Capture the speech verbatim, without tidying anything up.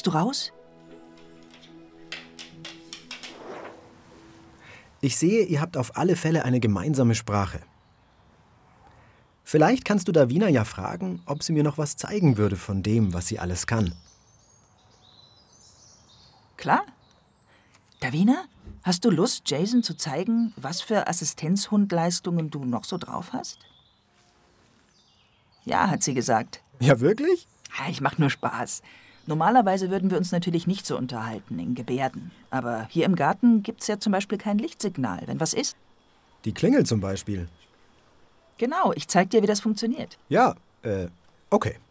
Kriegst du raus? Ich sehe, ihr habt auf alle Fälle eine gemeinsame Sprache. Vielleicht kannst du Davina ja fragen, ob sie mir noch was zeigen würde von dem, was sie alles kann. Klar. Davina, hast du Lust, Jason zu zeigen, was für Assistenzhundleistungen du noch so drauf hast? Ja, hat sie gesagt. Ja, wirklich? Ja, ich mach nur Spaß. Normalerweise würden wir uns natürlich nicht so unterhalten, in Gebärden. Aber hier im Garten gibt's ja zum Beispiel kein Lichtsignal, wenn was ist. Die Klingel zum Beispiel. Genau, ich zeig dir, wie das funktioniert. Ja, äh, okay.